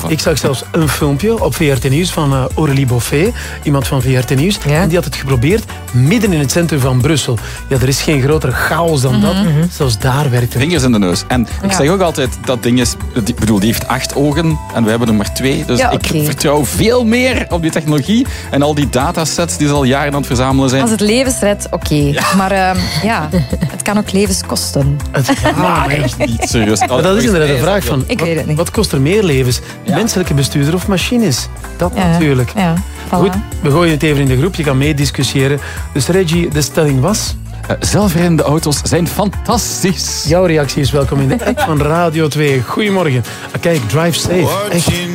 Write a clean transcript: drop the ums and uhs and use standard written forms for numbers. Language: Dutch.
boven. Ik zag zelfs een filmpje op VRT Nieuws van Aurélie Boffet, iemand van VRT Nieuws. Ja? En die had het geprobeerd midden in het centrum van Brussel. Ja, er is geen grotere chaos dan dat. Zelfs daar werkt het. Vingers in de neus. En ik zeg ook altijd, dat ding is... Ik bedoel, die heeft 8 ogen en we hebben er maar 2. Dus ik vertrouw veel meer op die technologie en al die datasets die ze al jaren aan het verzamelen zijn. Als het levens redt, oké. Ja. Maar het kan ook levens kosten. Echt niet serieus. Maar dat is inderdaad de vraag van... Ik weet het niet. Wat kost er meer levens? Menselijke bestuurder of machines? Dat natuurlijk. Ja, voilà. Goed, we gooien het even in de groep. Je kan meediscussiëren. Dus Reggie, de stelling was... Zelfrijdende auto's zijn fantastisch. Jouw reactie is welkom in de app van Radio 2. Goedemorgen. Kijk, drive safe. Echt.